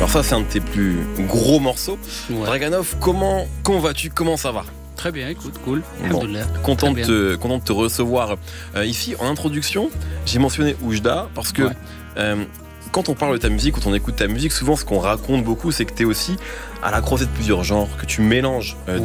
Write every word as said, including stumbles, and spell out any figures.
Alors ça, c'est un de tes plus gros morceaux. Ouais. Draganov, comment, comment vas-tu? Comment ça va? Très bien, écoute, cool. Bon, Alhamdoulilah. content, Très de te, content de te recevoir euh, ici. En introduction, j'ai mentionné Oujda parce que Ouais. euh, quand on parle de ta musique, quand on écoute ta musique, souvent ce qu'on raconte beaucoup, c'est que tu es aussi à la croisée de plusieurs genres, que tu mélanges euh,